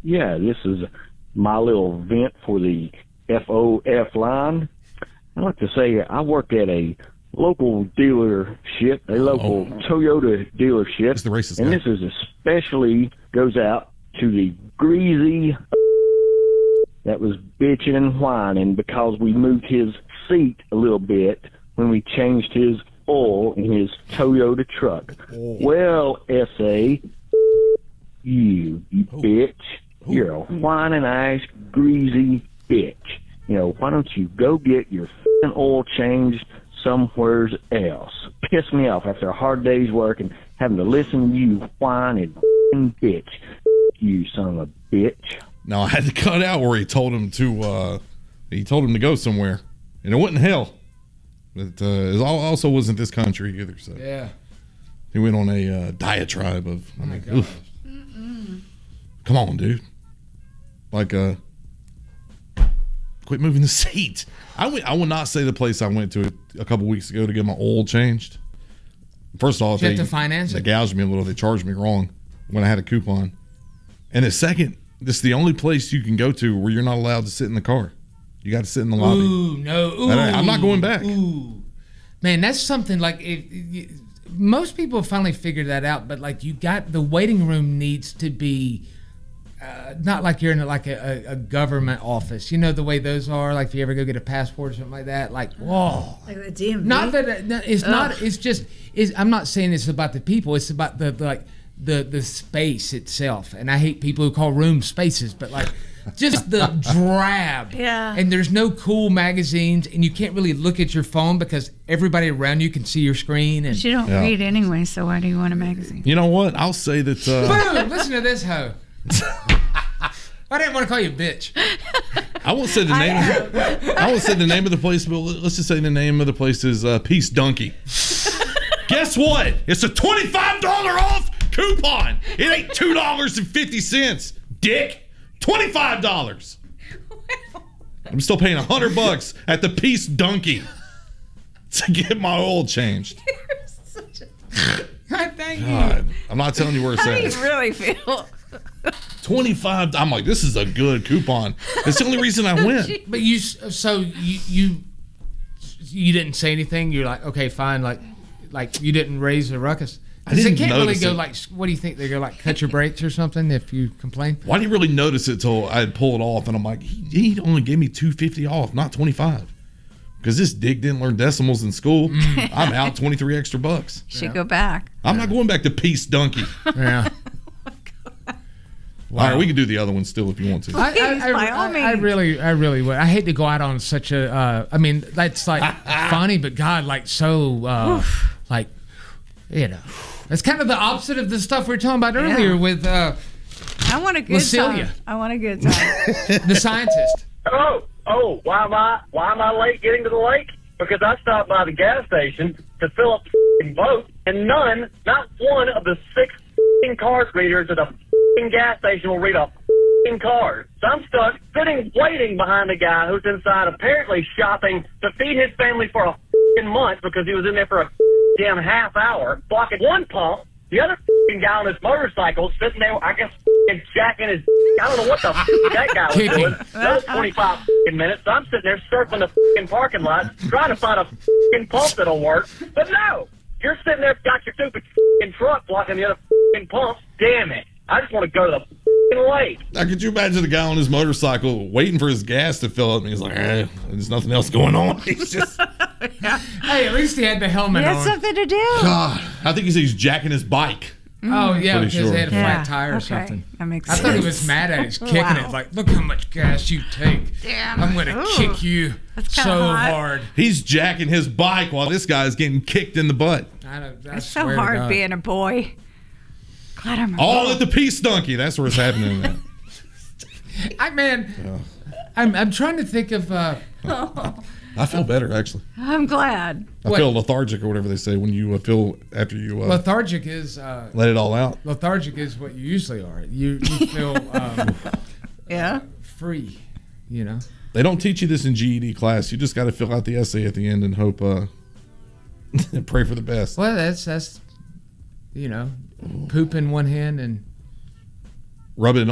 Yeah, this is my little vent for the FOF line. I like to say I work at a local dealership, a local Toyota dealership. It's the racist and guy. this is especially goes out to the greasy that was bitching and whining because we moved his seat a little bit when we changed his oil in his Toyota truck. Well, S.A., you bitch. You're a whining ass, greasy bitch. You know, why don't you go get your f***ing oil changed somewhere else? Piss me off after a hard day's work and having to listen to you whine and f***ing bitch. You son of a bitch. No, I had to cut out where he told him to go somewhere, and it wasn't hell. But it also wasn't this country either. So yeah, he went on a diatribe of. I mean, oof. Come on, dude. Like, quit moving the seat. I will not say the place I went to a couple weeks ago to get my oil changed. First of all, you have to finance it? They gouged me a little. They charged me wrong when I had a coupon. And the second, this is the only place you can go to where you're not allowed to sit in the car. You got to sit in the lobby. Ooh, no. Ooh, I'm not going back. Ooh. Man, that's something like most people have finally figured that out, but like the waiting room needs to be not like you're in a government office. You know the way those are. Like if you ever go get a passport or something like that. Like whoa. Like the DMV. Not that it's not. It's just. I'm not saying it's about the people. It's about the space itself. And I hate people who call rooms spaces, but like just the drab. Yeah. And there's no cool magazines, and you can't really look at your phone because everybody around you can see your screen. And But you don't read anyway, so why do you want a magazine? You know what? I'll say that. Boom! Listen to this hoe. I didn't want to call you a bitch. I won't say the name. I won't say the name of the place, but let's just say the name of the place is Peace Donkey. Guess what? It's a $25 off coupon. It ain't $2.50, dick. $25. I'm still paying $100 at the Peace Donkey to get my oil changed. God, thank God, you. I'm not telling you where it's How do at. you really feel? 25. I'm like, this is a good coupon. That's the only reason I went. But you didn't say anything. You're like, okay, fine. Like you didn't raise a ruckus. I didn't They can't really notice go it. like, what do you think? They go like, cut your brakes or something if you complain. Why didn't you really notice it till I had pulled it off? And I'm like, he only gave me $2.50 off, not 25. Because this dick didn't learn decimals in school. I'm out 23 extra bucks. Should go back. I'm not going back to Peace Donkey. Yeah. All right, we can do the other one still if you want to. By all means. I really would. I hate to go out on such a. I mean, that's like funny, but God, like so, like, you know, it's kind of the opposite of the stuff we were talking about earlier with. I want a good Lacilia. time. I want a good time. The scientist. Oh, why am I late getting to the lake? Because I stopped by the gas station to fill up the boat, and not one of the 6 card readers at the gas station will read a card. So I'm stuck sitting waiting behind a guy who's inside apparently shopping to feed his family for a month because he was in there for a damn half hour, blocking one pump. The other guy on his motorcycle sitting there, I guess, jacking his. I don't know what the that guy was doing. Another 25 minutes. So I'm sitting there surfing the parking lot, trying to find a pump that'll work. But no, you're sitting there, got your stupid truck blocking the other pumps. Damn it! I just want to go to the lake. Now, could you imagine the guy on his motorcycle waiting for his gas to fill up? And he's like, there's nothing else going on. He's just. Hey, at least he had the helmet He on. had something to do. God, I think he's jacking his bike. Oh yeah, Pretty because sure. they had a Yeah, flat tire or okay. something. That makes I sense. thought he was mad at it. He's kicking Wow. it. Like, look how much gas you take. Damn. I'm going to Ooh. kick you That's so kinda hot. hard. He's jacking his bike while this guy's getting kicked in the butt. It's so hard being a boy. Glad I'm a All girl. at the Peace Donkey. That's where it's happening. I'm trying to think of. I feel better, actually. I'm glad. I feel lethargic or whatever they say when you feel after you Lethargic is. let it all out. Lethargic is what you usually are. You feel. Yeah. Free, you know. They don't teach you this in GED class. You just got to fill out the essay at the end and hope, and pray for the best. Well, that's, you know, poop in one hand and Rub it in